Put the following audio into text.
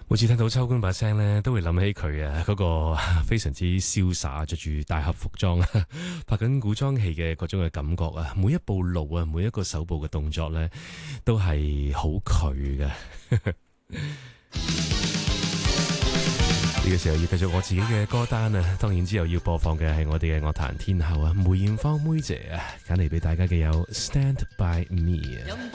每次聽到秋官把聲咧，都會諗起佢啊，嗰個非常之瀟灑，着住大俠服裝啊，拍緊古裝戲嘅嗰種嘅感覺啊，每一步路啊，每一個手部嘅動作咧，都係好佢嘅。呢個時候要繼續我自己嘅歌單啊，當然之後要播放嘅係我哋嘅樂壇天后啊，梅艷芳妹姐啊，揀嚟俾大家嘅有《Stand By Me》啊。